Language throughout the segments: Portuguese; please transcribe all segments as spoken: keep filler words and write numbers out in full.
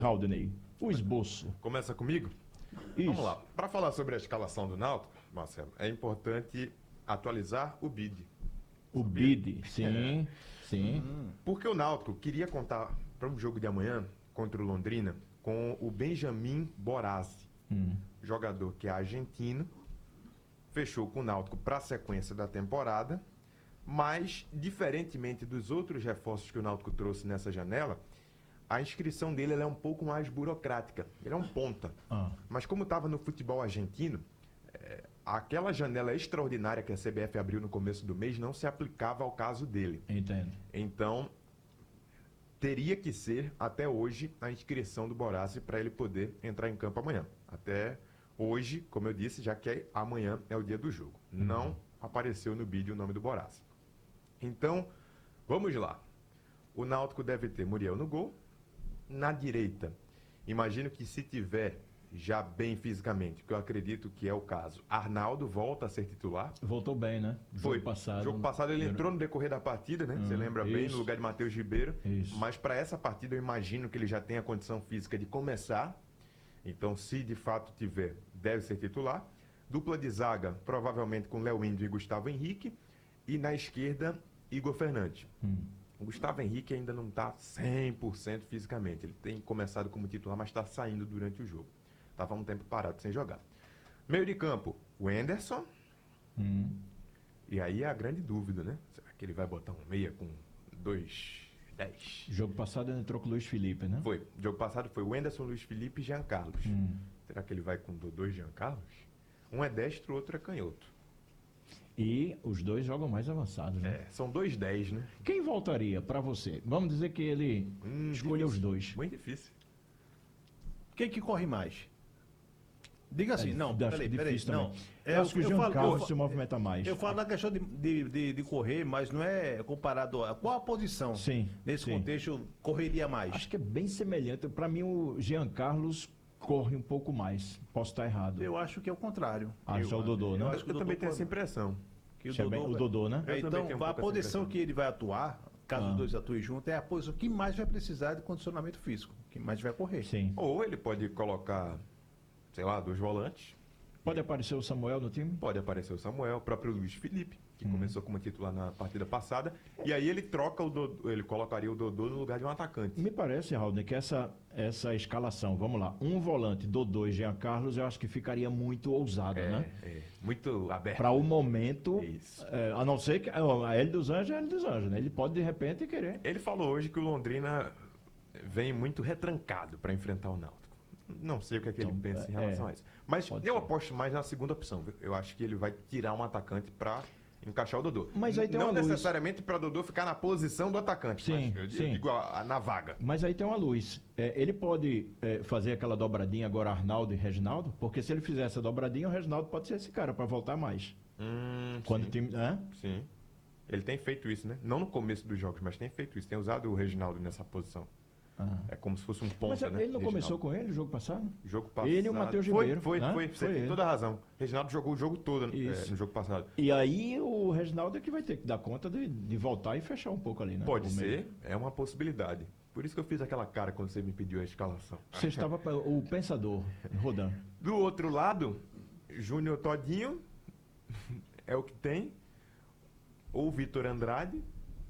Haldney, o esboço. Começa comigo? Isso. Vamos lá. Para falar sobre a escalação do Náutico, Marcelo, é importante atualizar o B I D. O B I D, sim, sim. Porque o Náutico queria contar para um jogo de amanhã contra o Londrina com o Benjamin Borazzi, Hum. jogador que é argentino, fechou com o Náutico para a sequência da temporada, mas, diferentemente dos outros reforços que o Náutico trouxe nessa janela, a inscrição dele ela é um pouco mais burocrática. Ele é um ponta. Ah. Mas como estava no futebol argentino, é, aquela janela extraordinária que a C B F abriu no começo do mês não se aplicava ao caso dele. Entendo. Então, teria que ser, até hoje, a inscrição do Borazzi para ele poder entrar em campo amanhã. Até hoje, como eu disse, já que amanhã é o dia do jogo. Uhum. Não apareceu no vídeo o nome do Borazzi. Então, vamos lá. O Náutico deve ter Muriel no gol. Na direita, imagino que se tiver já bem fisicamente, que eu acredito que é o caso, Arnaldo volta a ser titular. Voltou bem, né? Jogo Foi. passado. Jogo passado ele entrou no decorrer da partida, né? Hum, Você lembra bem, isso. no lugar de Matheus Ribeiro. Isso. Mas para essa partida eu imagino que ele já tem a condição física de começar. Então, se de fato tiver, deve ser titular. Dupla de zaga, provavelmente com Léo Índio e Gustavo Henrique. E na esquerda, Igor Fernandes. Hum. O Gustavo Henrique ainda não está cem por cento fisicamente. Ele tem começado como titular, mas está saindo durante o jogo. Estava um tempo parado sem jogar. Meio de campo, o Anderson. Hum. E aí é a grande dúvida, né? Será que ele vai botar um meia com dois dez? Jogo passado ele entrou com o Luiz Felipe, né? Foi. O jogo passado foi o Anderson, Luiz Felipe e Jean Carlos. Hum. Será que ele vai com Dodô e Jean Carlos? Um é destro, o outro é canhoto. E os dois jogam mais avançados, né? É, são dois dez, né? Quem voltaria para você? Vamos dizer que ele Hum, escolheu os difícil. dois. Muito difícil. Quem que corre mais? Diga assim, É, não, acho peraí, peraí, difícil não. também. É, Eu acho que o Jean falo- Carlos eu- se movimenta mais. Eu falo na questão de, de, de- de correr, mas não é comparado a qual a posição. Sim, Nesse sim. contexto, correria mais. Acho que é bem semelhante. Para mim, o Jean Carlos corre um pouco mais. Posso estar errado. Eu acho que é o contrário. Acho é o Dodô, eu né? acho Eu, que o também Dodô tenho essa corre- impressão. que Isso é bem- o Dodô, né? É, Eu também então, tenho um a pouco essa posição impressão. que ele vai atuar, caso Ah. os dois atuem juntos, é a posição que mais vai precisar de condicionamento físico, que mais vai correr. Sim. Ou ele pode colocar, sei lá, dois volantes. Pode aparecer o Samuel no time? Pode aparecer o Samuel, o próprio Luiz Felipe, que Hum. começou como titular na partida passada. E aí ele troca o Dodô, ele colocaria o Dodô no lugar de um atacante. Me parece, Raul, que essa, essa escalação, vamos lá, um volante, Dodô e Jean Carlos, eu acho que ficaria muito ousada, É, né? é, muito aberto. Para o momento, Isso. é, a não ser que ó, a L dos Anjos é a L dos Anjos, né? Ele pode de repente querer. Ele falou hoje que o Londrina vem muito retrancado para enfrentar o Náutico. Não sei o que é que ele Então, pensa em é, relação a isso. Mas pode eu ser. aposto mais na segunda opção. Viu? Eu acho que ele vai tirar um atacante para encaixar o Dodô. Mas aí tem Não uma luz. necessariamente para o Dodô ficar na posição do atacante, Sim, mas eu sim. digo a- a- na vaga. Mas aí tem uma luz. É, ele pode é, fazer aquela dobradinha agora, Arnaldo e Reginaldo, porque se ele fizer essa dobradinha, o Reginaldo pode ser esse cara para voltar mais. Hum, Quando o sim, time. Hã? sim. Ele tem feito isso, né? Não no começo dos jogos, mas tem feito isso. Tem usado o Reginaldo nessa posição. Ah. É como se fosse um ponta, Mas né? ele não Reginaldo. começou com ele o jogo passado? Jogo passado. Ele e o Matheus Foi, Ribeiro, Foi, né? foi, Você Foi tem ele. toda a razão. Reginaldo jogou o jogo todo eh, Isso. no jogo passado. E aí o Reginaldo é que vai ter que dar conta de, de voltar e fechar um pouco ali, né? Pode O meio. ser, é uma possibilidade. Por isso que eu fiz aquela cara quando você me pediu a escalação. Você estava pra- o pensador, Rodan. Do outro lado, Júnior Todinho é o que tem. Ou Vitor Andrade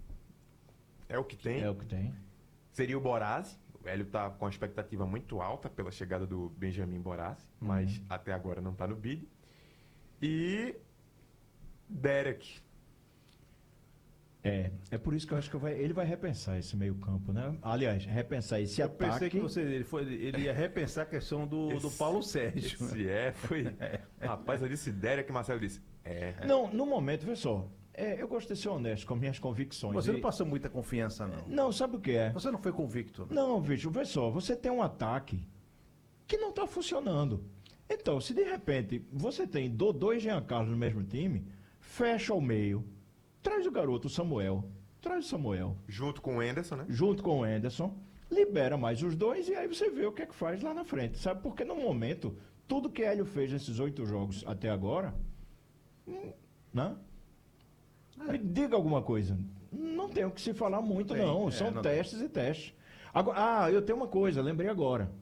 é o que tem. É o que tem. Seria o Borazzi. O Hélio está com a expectativa muito alta pela chegada do Benjamin Borazzi, mas Uhum. até agora não está no bid. E Derek. É, é por isso que eu acho que vai- ele vai repensar esse meio campo, né? Aliás, repensar esse Eu ataque. pensei que você, ele, foi, ele ia repensar a questão do, do Esse- Paulo Sérgio. Se é, foi. Rapaz, eu disse Derek, Marcelo disse. É. Não, no momento, vê só, é, eu gosto de ser honesto com minhas convicções. Você E- não passou muita confiança, não. Não, sabe o que é? Você não foi convicto. Não. Não, bicho, vê só, você tem um ataque que não está funcionando. Então, se de repente você tem Dodô e Jean Carlos no mesmo time, fecha o meio, traz o garoto, o Samuel, traz o Samuel, Junto com o Anderson, né? junto com o Anderson, libera mais os dois e aí você vê o que é que faz lá na frente, sabe? Porque no momento, tudo que Hélio fez nesses oito jogos até agora, hum, né? Me diga alguma coisa. Não tem o que se falar muito, Bem, não. é, São não testes e testes. Agora, ah, eu tenho uma coisa, lembrei agora.